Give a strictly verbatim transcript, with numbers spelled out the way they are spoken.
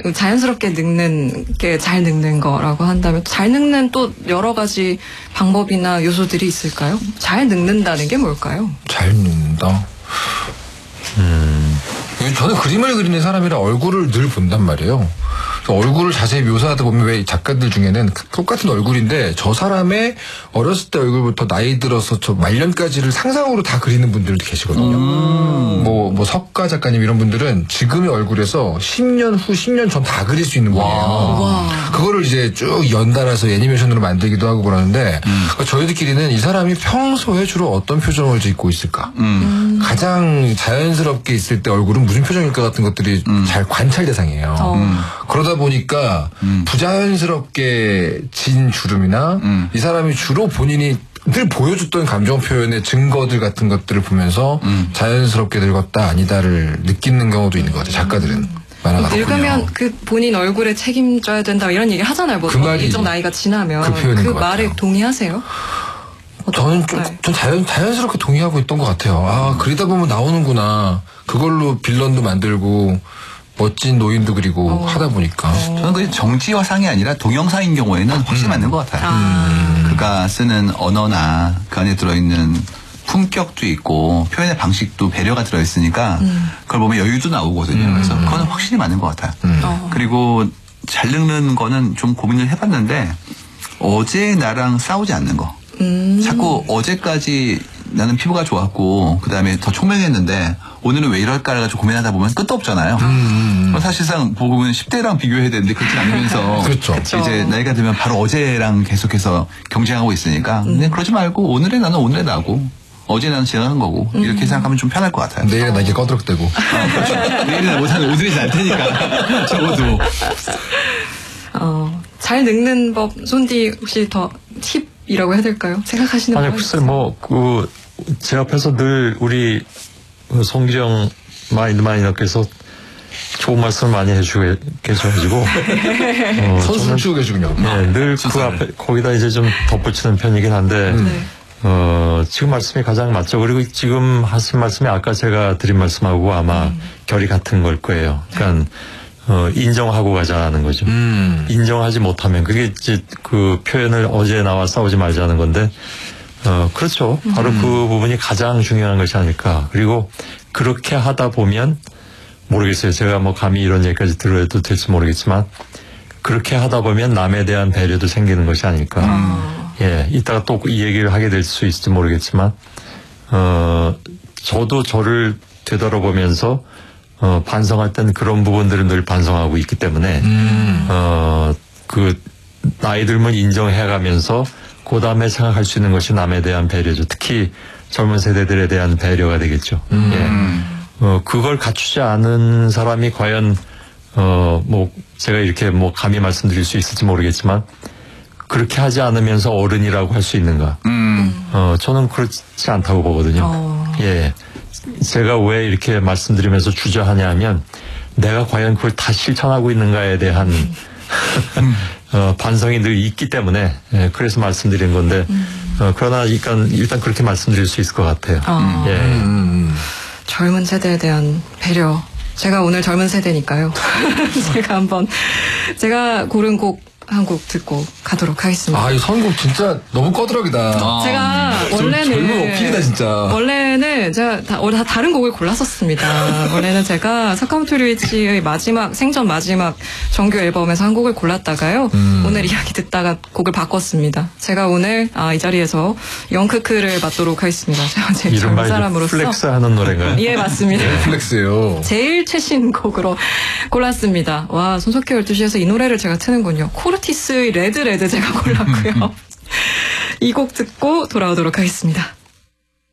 자연스럽게 늙는 게 잘 늙는 거라고 한다면 잘 늙는 또 여러 가지 방법이나 요소들이 있을까요? 잘 늙는다는 게 뭘까요? 잘 늙는다. 음, 저는 그림을 그리는 사람이라 얼굴을 늘 본단 말이에요. 얼굴을 자세히 묘사하다 보면 왜 작가들 중에는 똑같은 얼굴인데 저 사람의 어렸을 때 얼굴부터 나이 들어서 저 말년까지를 상상으로 다 그리는 분들도 계시거든요. 음. 뭐, 뭐 석가 작가님 이런 분들은 지금의 얼굴에서 십 년 후, 십 년 전 다 그릴 수 있는 분이에요. 와. 그거를 이제 쭉 연달아서 애니메이션으로 만들기도 하고 그러는데 음. 그러니까 저희들끼리는 이 사람이 평소에 주로 어떤 표정을 짓고 있을까? 음. 가장 자연스럽게 있을 때 얼굴은 무슨 표정일까 같은 것들이 음. 잘 관찰 대상이에요. 어. 음. 그러다 보니까 음. 부자연스럽게 진 주름이나 음. 이 사람이 주로 본인이 늘 보여줬던 감정 표현의 증거들 같은 것들을 보면서 음. 자연스럽게 늙었다 아니다를 느끼는 경우도 있는 것 같아요. 작가들은. 늙으면 그 본인 얼굴에 책임져야 된다 이런 얘기 하잖아요. 뭐 그 말이 일정 나이가 지나면 그, 그 말에 동의하세요? 저는 좀, 네. 좀 자연, 자연스럽게 동의하고 있던 것 같아요. 아 그러다 보면 나오는구나. 그걸로 빌런도 만들고 멋진 노인도 그리고 어. 하다 보니까. 어. 저는 그 정지화상이 아니라 동영상인 경우에는 확실히 음. 맞는 것 같아요. 아. 그가 쓰는 언어나 그 안에 들어있는 품격도 있고 표현의 방식도 배려가 들어있으니까 음. 그걸 보면 여유도 나오거든요. 음. 그래서 그거는 확실히 맞는 것 같아요. 음. 어. 그리고 잘 늙는 거는 좀 고민을 해봤는데 어제 나랑 싸우지 않는 거. 음. 자꾸 어제까지 나는 피부가 좋았고 그 다음에 더 총명했는데 오늘은 왜 이럴까를 좀 고민하다 보면 끝도 없잖아요. 음. 사실상 보면 십 대랑 비교해야 되는데 그렇지 않으면서 그렇죠. 이제 나이가 들면 바로 어제랑 계속해서 경쟁하고 있으니까 음. 근데 그러지 말고 오늘의 나는 오늘의 나고 어제 나는 지나간 거고 음. 이렇게 생각하면 좀 편할 것 같아요. 내일은 나에게 꺼드럭대고 아, 그렇죠. 내일은 못하는 오늘이 날 테니까 적어도 어, 잘 늙는 법 손디 혹시 더 팁이라고 해야 될까요? 생각하시는 아니 글쎄 뭐 그 제 앞에서 늘 우리 송기정 마인드마이너께서 좋은 말씀을 많이 해주고 계셔가지고 어, 선수 치고 계시군요. 네, 늘 그 앞에 거기다 이제 좀 덧붙이는 편이긴 한데 음. 네. 어, 지금 말씀이 가장 맞죠. 그리고 지금 하신 말씀이 아까 제가 드린 말씀하고 아마 음. 결이 같은 걸 거예요. 그러니까 어, 인정하고 가자는 거죠. 음. 인정하지 못하면 그게 이제 그 표현을 어제 나와 싸우지 말자는 건데 어, 그렇죠. 바로 음. 그 부분이 가장 중요한 것이 아닐까. 그리고 그렇게 하다 보면 모르겠어요. 제가 뭐 감히 이런 얘기까지 들어도 될지 모르겠지만 그렇게 하다 보면 남에 대한 배려도 생기는 것이 아닐까. 음. 예, 이따가 또 이 얘기를 하게 될 수 있을지 모르겠지만 어, 저도 저를 되돌아보면서 어, 반성할 땐 그런 부분들을 늘 반성하고 있기 때문에 음. 어, 그 나이 들면 인정해가면서 그 다음에 생각할 수 있는 것이 남에 대한 배려죠. 특히 젊은 세대들에 대한 배려가 되겠죠. 음. 예. 어, 그걸 갖추지 않은 사람이 과연 어, 뭐 제가 이렇게 뭐 감히 말씀드릴 수 있을지 모르겠지만 그렇게 하지 않으면서 어른이라고 할 수 있는가? 음. 어, 저는 그렇지 않다고 보거든요. 어. 예. 제가 왜 이렇게 말씀드리면서 주저하냐 하면 내가 과연 그걸 다 실천하고 있는가에 대한 음. 어, 반성이 늘 있기 때문에 예, 그래서 말씀드린 건데 음. 어, 그러나 일단, 일단 그렇게 말씀드릴 수 있을 것 같아요. 어. 예. 음. 젊은 세대에 대한 배려. 제가 오늘 젊은 세대니까요. 제가 한번 제가 고른 곡 한 곡 듣고 가도록 하겠습니다. 아, 이 선곡 진짜 너무 꺼드럭이다. 아, 제가 음. 원래는 젊은 어필이다 진짜. 원래는 제가 다, 다 다른 곡을 골랐었습니다. 원래는 제가 사카모토 류이치의 마지막 생전 마지막 정규 앨범에서 한 곡을 골랐다가요. 음. 오늘 이야기 듣다가 곡을 바꿨습니다. 제가 오늘 아, 이 자리에서 영크크를 맡도록 하겠습니다. 제가 제일 젊은 사람으로서 플렉스하는 노래인가요? 예, 맞습니다. 네, 플렉스요. 제일 최신 곡으로 골랐습니다. 와, 손석희 열두 시에서 이 노래를 제가 트는군요. 코르티스의 레드 레드 제가 골랐고요. 이 곡 듣고 돌아오도록 하겠습니다.